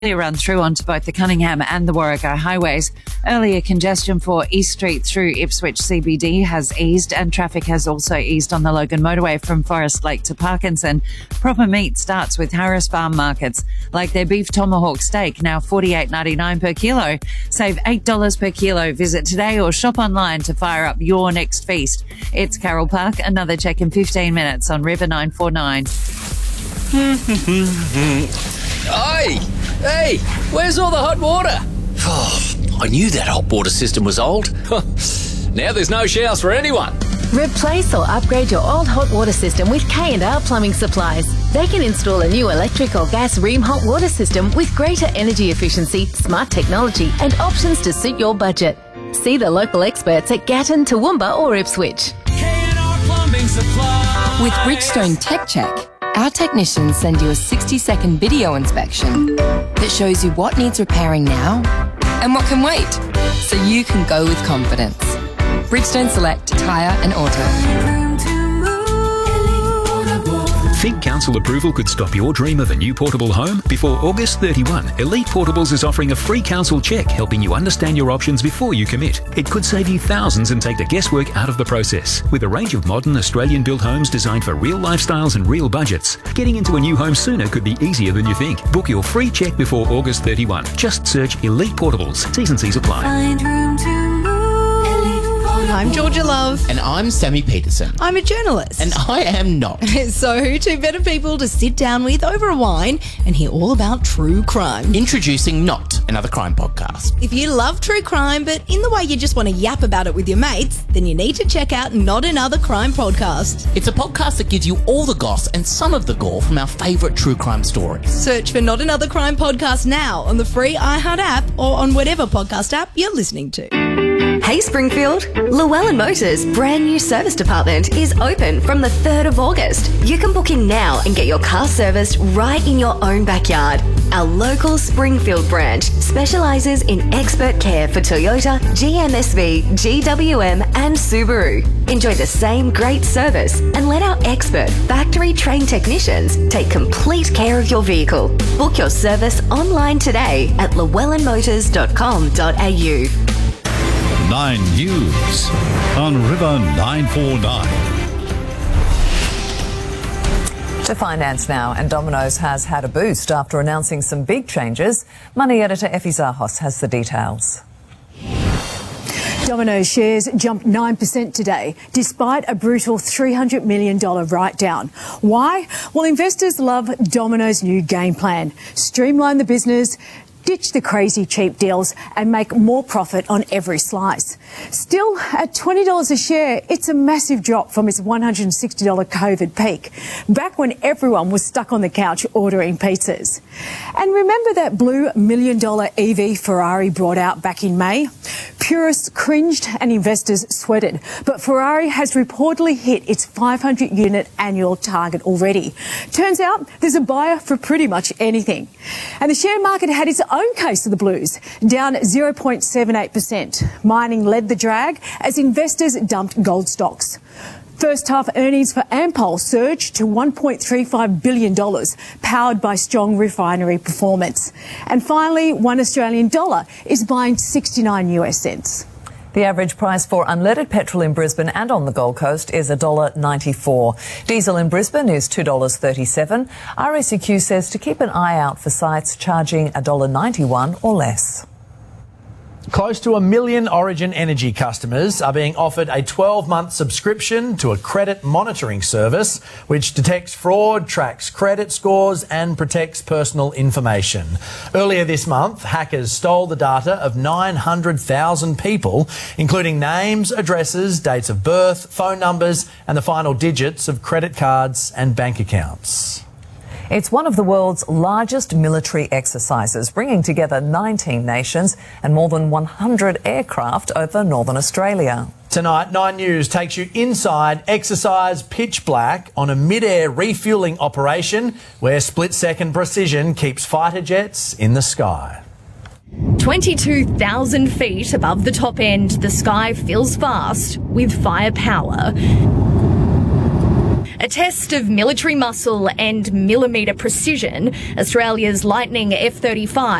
run through onto both the Cunningham and the Warrego highways. Earlier congestion for East Street through Ipswich CBD has eased, and traffic has also eased on the Logan motorway from Forest Lake to Parkinson. Proper meat starts with Harris Farm Markets, like their beef tomahawk steak, now $48.99 per kilo. Save $8 per kilo. Visit today or shop online to fire up your next feast. It's Carol Park. Another check in 15 minutes on River 949. Hey, where's all the hot water? Oh, I knew that hot water system was old. Now there's no showers for anyone. Replace or upgrade your old hot water system with K&R Plumbing Supplies. They can install a new electric or gas Rheem hot water system with greater energy efficiency, smart technology and options to suit your budget. See the local experts at Gatton, Toowoomba or Ipswich. K&R Plumbing Supplies. With Bridgestone Tech Check, our technicians send you a 60-second video inspection that shows you what needs repairing now and what can wait, so you can go with confidence. Bridgestone Select Tyre and Auto. Think council approval could stop your dream of a new portable home? Before August 31, Elite Portables is offering a free council check, helping you understand your options before you commit. It could save you thousands and take the guesswork out of the process. With a range of modern Australian-built homes designed for real lifestyles and real budgets, getting into a new home sooner could be easier than you think. Book your free check before August 31. Just search Elite Portables. T's and C's apply. I'm Georgia Love. And I'm Sammy Peterson. I'm a journalist. And I am not. So, two better people to sit down with over a wine and hear all about true crime. Introducing Not Another Crime Podcast. If you love true crime, but in the way you just want to yap about it with your mates, then you need to check out Not Another Crime Podcast. It's a podcast that gives you all the goss and some of the gore from our favourite true crime stories. Search for Not Another Crime Podcast now on the free iHeart app or on whatever podcast app you're listening to. Hey Springfield, Llewellyn Motors' brand new service department is open from the 3rd of August. You can book in now and get your car serviced right in your own backyard. Our local Springfield branch specialises in expert care for Toyota, GMSV, GWM and Subaru. Enjoy the same great service and let our expert factory-trained technicians take complete care of your vehicle. Book your service online today at llewellynmotors.com.au. 9 News on River 949. To finance now, and Domino's has had a boost after announcing some big changes. Money editor Effie Zahos has the details. Domino's shares jumped 9% today, despite a brutal $300 million write-down. Why? Well, investors love Domino's new game plan. Streamline the business, ditch the crazy cheap deals and make more profit on every slice. Still, at $20 a share, it's a massive drop from its $160 COVID peak, back when everyone was stuck on the couch ordering pizzas. And remember that blue $1 million EV Ferrari brought out back in May? Purists cringed and investors sweated, but Ferrari has reportedly hit its 500-unit annual target already. Turns out there's a buyer for pretty much anything. And the share market had its own case of the blues, down 0.78%. Mining led the drag as investors dumped gold stocks. First half earnings for Ampol surged to $1.35 billion, powered by strong refinery performance. And finally, $1 Australian is buying 69 US cents. The average price for unleaded petrol in Brisbane and on the Gold Coast is $1.94. Diesel in Brisbane is $2.37. RACQ says to keep an eye out for sites charging $1.91 or less. Close to 1 million Origin Energy customers are being offered a 12-month subscription to a credit monitoring service which detects fraud, tracks credit scores and protects personal information. Earlier this month, hackers stole the data of 900,000 people, including names, addresses, dates of birth, phone numbers and the final digits of credit cards and bank accounts. It's one of the world's largest military exercises, bringing together 19 nations and more than 100 aircraft over northern Australia. Tonight, 9 News takes you inside Exercise Pitch Black on a mid-air refuelling operation where split-second precision keeps fighter jets in the sky. 22,000 feet above the top end, the sky fills fast with firepower. A test of military muscle and millimetre precision, Australia's Lightning F-35